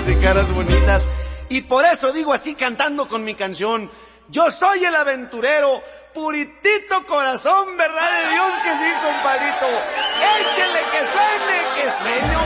ojos y caras bonitas. Y por eso digo así cantando con mi canción: yo soy el aventurero, puritito corazón, verdad de Dios que sí, compadrito. Échele que suene,